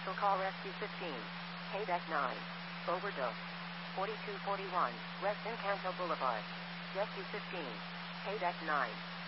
Special call Rescue 15. Quebec 9. Overdose. 4241 West Encanto Boulevard. Rescue 15. Quebec 9.